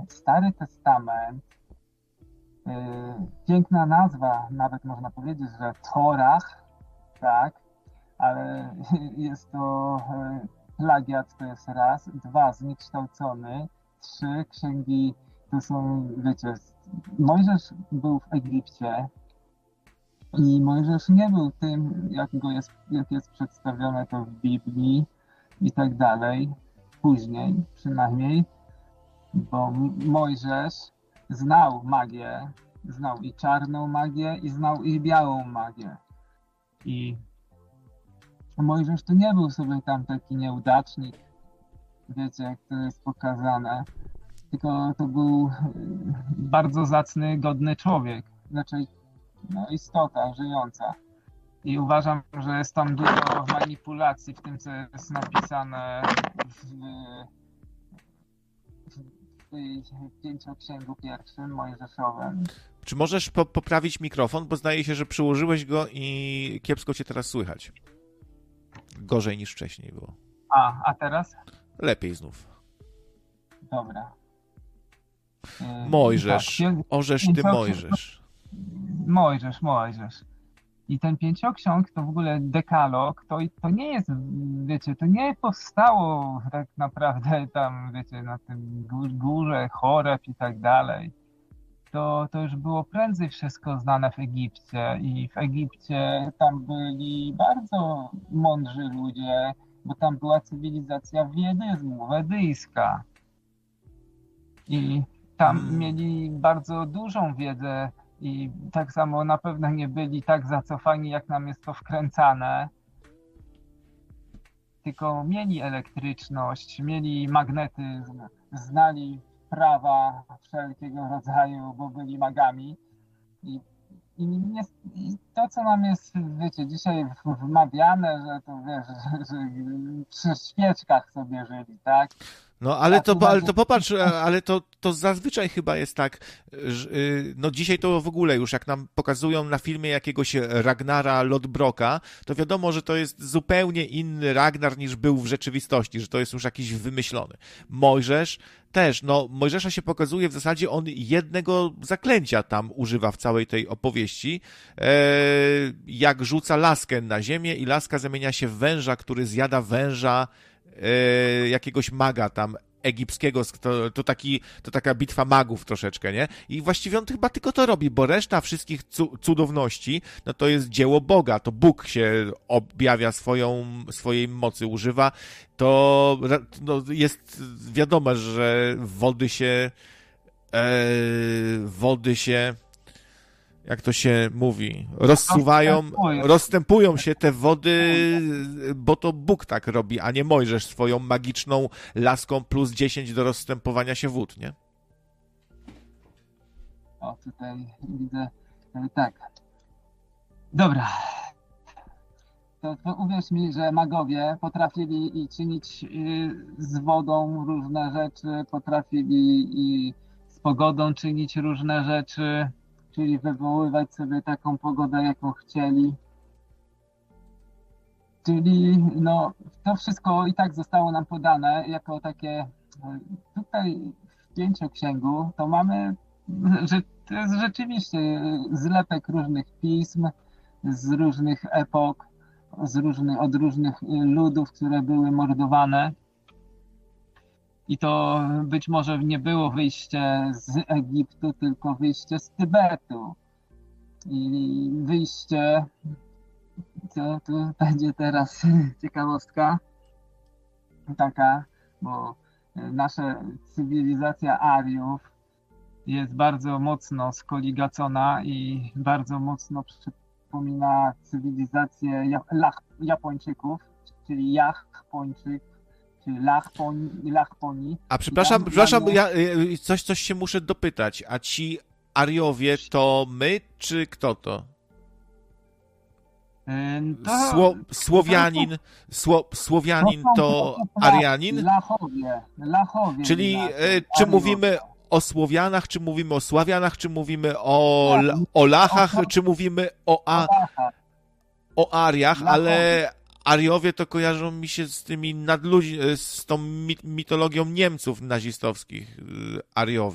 Stary Testament, piękna nazwa, nawet można powiedzieć, że Torach, tak, ale jest to plagiat, to jest raz, dwa, zniekształcony, trzy, księgi to są, wiecie, Mojżesz był w Egipcie i Mojżesz nie był tym, jak jest przedstawione to w Biblii i tak dalej, później przynajmniej, bo Mojżesz znał magię, znał i czarną magię i znał i białą magię. I Mojżesz to nie był sobie tam taki nieudacznik, wiecie, jak to jest pokazane, tylko to był bardzo zacny, godny człowiek, znaczy no, istota żyjąca. I uważam, że jest tam dużo manipulacji w tym, co jest napisane w tej pięcioksięgu pierwszym Mojżeszowym. Czy możesz poprawić mikrofon, bo zdaje się, że przyłożyłeś go i kiepsko cię teraz słychać. Gorzej niż wcześniej było. A teraz? Lepiej znów. Dobra. Mojżesz. Tak, Orzesz ty Mojżesz. Mojżesz. I ten pięcioksiąg to w ogóle dekalog, to nie jest, wiecie, to nie powstało tak naprawdę tam, wiecie, na tym górze, Choreb i tak dalej. To już było prędzej wszystko znane w Egipcie i w Egipcie tam byli bardzo mądrzy ludzie, bo tam była cywilizacja wedyjska. I tam mieli bardzo dużą wiedzę i tak samo na pewno nie byli tak zacofani, jak nam jest to wkręcane, tylko mieli elektryczność, mieli magnetyzm, znali prawa wszelkiego rodzaju, bo byli magami. I to, co nam jest, wiecie, dzisiaj wmawiane, że to wiesz, że przy świeczkach sobie żyli, tak? No ale to popatrz, ale to zazwyczaj chyba jest tak, że, no dzisiaj to w ogóle już jak nam pokazują na filmie jakiegoś Ragnara Lodbroka, to wiadomo, że to jest zupełnie inny Ragnar niż był w rzeczywistości, że to jest już jakiś wymyślony. Mojżesz też, no Mojżesza się pokazuje w zasadzie on jednego zaklęcia tam używa w całej tej opowieści, jak rzuca laskę na ziemię i laska zamienia się w węża, który zjada węża jakiegoś maga tam egipskiego, to taka bitwa magów troszeczkę, nie? I właściwie on chyba tylko to robi, bo reszta wszystkich cudowności, no to jest dzieło Boga, to Bóg się objawia swojej mocy, używa, to no, jest wiadomo, że wody się jak to się mówi, rozstępują się te wody, bo to Bóg tak robi, a nie Mojżesz swoją magiczną laską plus 10 do rozstępowania się wód, nie? O, tutaj widzę, tak. Dobra. To uwierz mi, że magowie potrafili i czynić z wodą różne rzeczy, potrafili i z pogodą czynić różne rzeczy, czyli wywoływać sobie taką pogodę, jaką chcieli. Czyli no, to wszystko i tak zostało nam podane jako takie, tutaj w pięcioksięgu to mamy, że to jest rzeczywiście zlepek różnych pism, z różnych epok, od różnych ludów, które były mordowane. I to być może nie było wyjście z Egiptu, tylko wyjście z Tybetu. I wyjście, co tu będzie teraz ciekawostka taka, bo nasza cywilizacja Ariów jest bardzo mocno skoligacona i bardzo mocno przypomina cywilizację Japończyków, czyli Japończyk, czyli Lachponi. A przepraszam, ja coś się muszę dopytać. A ci Ariowie to my, czy kto to? Słowianin to Arianin? Lachowie. Czyli czy mówimy o Słowianach, czy mówimy o Sławianach, czy mówimy o Lachach, czy mówimy o Ariach, ale Ariowie to kojarzą mi się z tymi z tą mitologią Niemców nazistowskich, Ariowie.